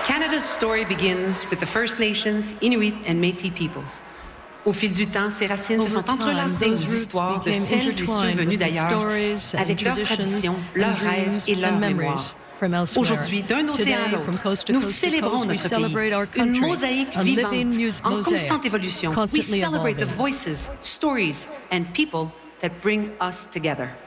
Canada's story begins with the First Nations, Inuit and Métis peoples. Au fil du temps, ces racines se sont entrelacées aux histoires de celles et ceux venus d'ailleurs, avec leurs traditions, leurs rêves et leurs mémoires. Aujourd'hui, d'un océan à l'autre, nous célébrons notre pays, une mosaïque vivante, en constante évolution. We celebrate the voices, stories and people that bring us together.